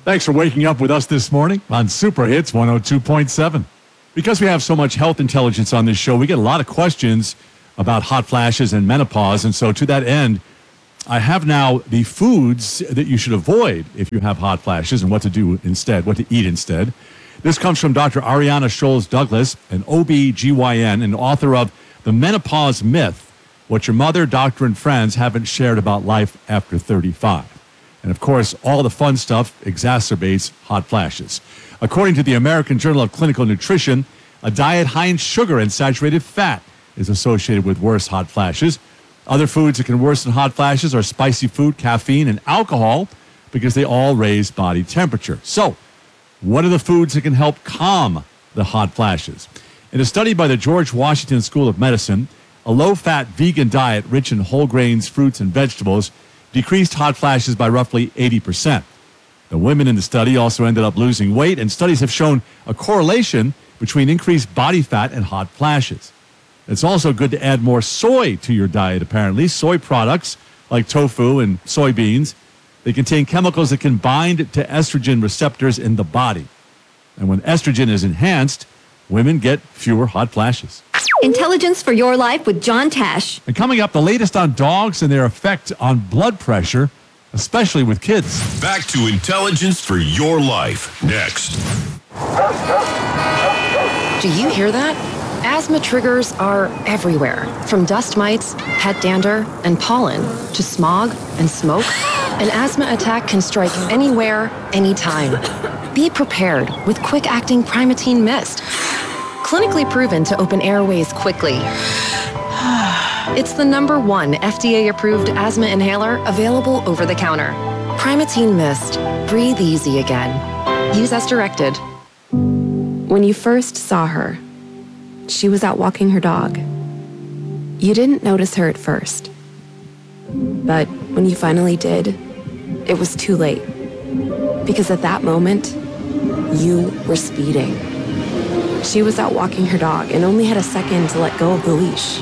Thanks for waking up with us this morning on Super Hits 102.7. Because we have so much health intelligence on this show, we get a lot of questions about hot flashes and menopause. And so to that end, I have now the foods that you should avoid if you have hot flashes and what to do instead, what to eat instead. This comes from Dr. Ariana Scholes Douglas, an OB-GYN and author of The Menopause Myth, What Your Mother, Doctor, and Friends Haven't Shared About Life After 35. And of course, all the fun stuff exacerbates hot flashes. According to the American Journal of Clinical Nutrition, a diet high in sugar and saturated fat is associated with worse hot flashes. Other foods that can worsen hot flashes are spicy food, caffeine, and alcohol because they all raise body temperature. So, what are the foods that can help calm the hot flashes? In a study by the George Washington School of Medicine, a low-fat vegan diet rich in whole grains, fruits, and vegetables decreased hot flashes by roughly 80%. The women in the study also ended up losing weight, and studies have shown a correlation between increased body fat and hot flashes. It's also good to add more soy to your diet, apparently. Soy products like tofu and soybeans, they contain chemicals that can bind to estrogen receptors in the body. And when estrogen is enhanced, women get fewer hot flashes. Intelligence for Your Life with John Tash. And coming up, the latest on dogs and their effect on blood pressure, especially with kids. Back to Intelligence for Your Life, next. Do you hear that? Asthma triggers are everywhere, from dust mites, pet dander, and pollen, to smog and smoke. An asthma attack can strike anywhere, anytime. Be prepared with quick-acting Primatene Mist. Clinically proven to open airways quickly. It's the #1 FDA-approved asthma inhaler available over the counter. Primatene Mist. Breathe easy again. Use as directed. When you first saw her, she was out walking her dog. You didn't notice her at first. But when you finally did, it was too late. Because at that moment, you were speeding. She was out walking her dog and only had a second to let go of the leash.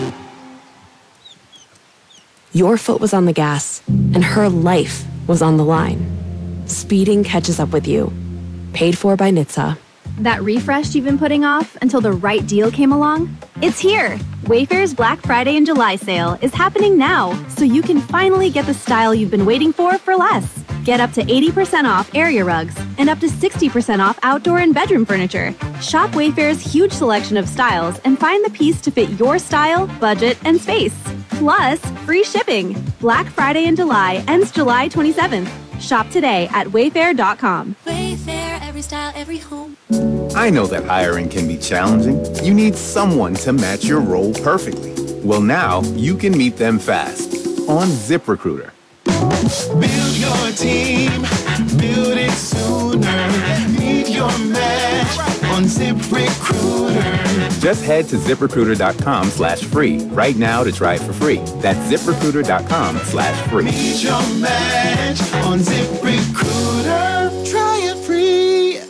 Your foot was on the gas, and her life was on the line. Speeding catches up with you. Paid for by NHTSA. That refresh you've been putting off until the right deal came along? It's here! Wayfair's Black Friday and July sale is happening now, so you can finally get the style you've been waiting for less. Get up to 80% off area rugs and up to 60% off outdoor and bedroom furniture. Shop Wayfair's huge selection of styles and find the piece to fit your style, budget, and space. Plus, free shipping. Black Friday in July ends July 27th. Shop today at wayfair.com. Wayfair, every style, every home. I know that hiring can be challenging. You need someone to match your role perfectly. Well, now you can meet them fast on ZipRecruiter. Build your team, build it sooner. Meet your match on ZipRecruiter. Just head to ZipRecruiter.com/free right now to try it for free. That's ZipRecruiter.com/free. Meet your match on ZipRecruiter. Try it free.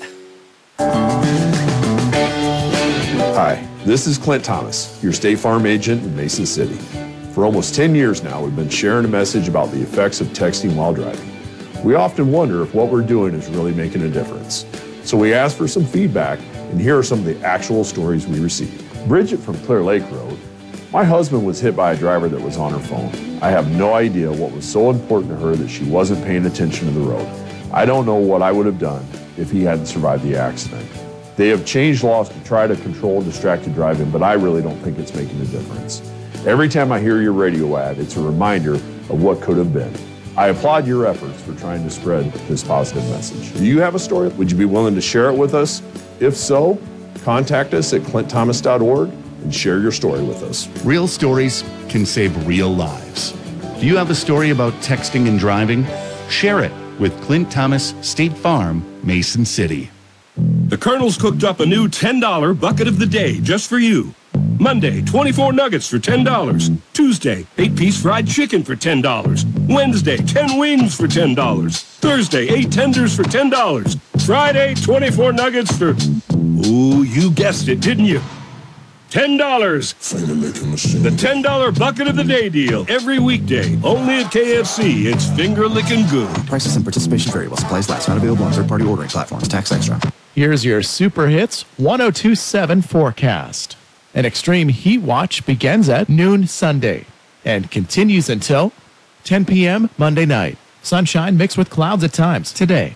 Hi, this is Clint Thomas, your State Farm agent in Mason City. For almost 10 years now, we've been sharing a message about the effects of texting while driving. We often wonder if what we're doing is really making a difference. So we asked for some feedback, and here are some of the actual stories we received. Bridget from Clear Lake wrote, "My husband was hit by a driver that was on her phone. I have no idea what was so important to her that she wasn't paying attention to the road. I don't know what I would have done if he hadn't survived the accident. They have changed laws to try to control distracted driving, but I really don't think it's making a difference. Every time I hear your radio ad, it's a reminder of what could have been. I applaud your efforts for trying to spread this positive message. Do you have a story? Would you be willing to share it with us? If so, contact us at clintthomas.org and share your story with us." Real stories can save real lives. Do you have a story about texting and driving? Share it with Clint Thomas, State Farm, Mason City. The Colonel's cooked up a new $10 bucket of the day just for you. Monday, 24 nuggets for $10. Tuesday, 8-piece fried chicken for $10. Wednesday, 10 wings for $10. Thursday, 8 tenders for $10. Friday, 24 nuggets for... Ooh, you guessed it, didn't you? $10. The $10 bucket of the day deal every weekday. Only at KFC. It's finger licking good. Prices and participation vary while supplies last. Not available on third-party ordering platforms. Tax extra. Here's your Super Hits 1027 forecast. An extreme heat watch begins at noon Sunday and continues until 10 p.m. Monday night. Sunshine mixed with clouds at times today.